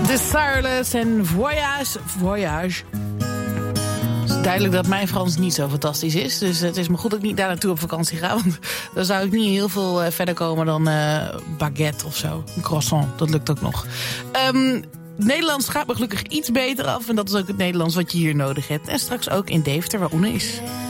Desireless en Voyage. Het is duidelijk dat mijn Frans niet zo fantastisch is. Dus het is maar goed dat ik niet daar naartoe op vakantie ga. Want dan zou ik niet heel veel verder komen dan baguette of zo. Een croissant, dat lukt ook nog. Nederlands gaat me gelukkig iets beter af. En dat is ook het Nederlands wat je hier nodig hebt. En straks ook in Deventer, waar Oene is.